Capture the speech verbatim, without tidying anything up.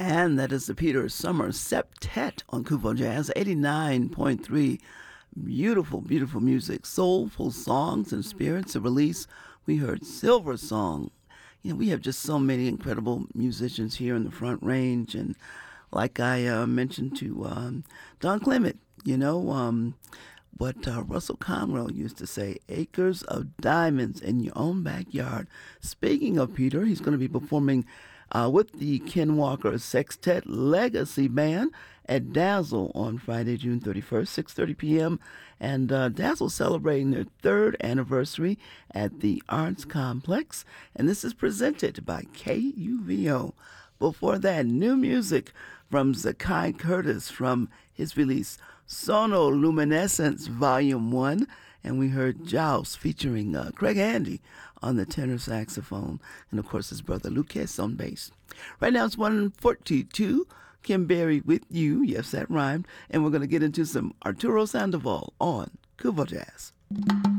And that is the Peter Summer Septet on Kuvo Jazz eighty-nine point three. Beautiful, beautiful music, soulful songs and spirits of release. We heard Silver Song. You know, we have just so many incredible musicians here in the Front Range. And like I uh, mentioned to um, Don Clement, you know, um, what uh, Russell Conwell used to say, acres of diamonds in your own backyard. Speaking of Peter, he's going to be performing uh, with the Ken Walker Sextet Legacy Band at Dazzle on Friday, June thirty-first, six thirty p.m. And uh, Dazzle celebrating their third anniversary at the Arts Complex. And this is presented by K U V O. Before that, new music from Zakai Curtis from his release Sonoluminescence Volume one. And we heard Joust featuring uh, Craig Handy on the tenor saxophone. And, of course, his brother Lucas on bass. Right now it's one forty-two. Kim Berry with you. Yes, that rhymed. And we're going to get into some Arturo Sandoval on Kuvo Jazz.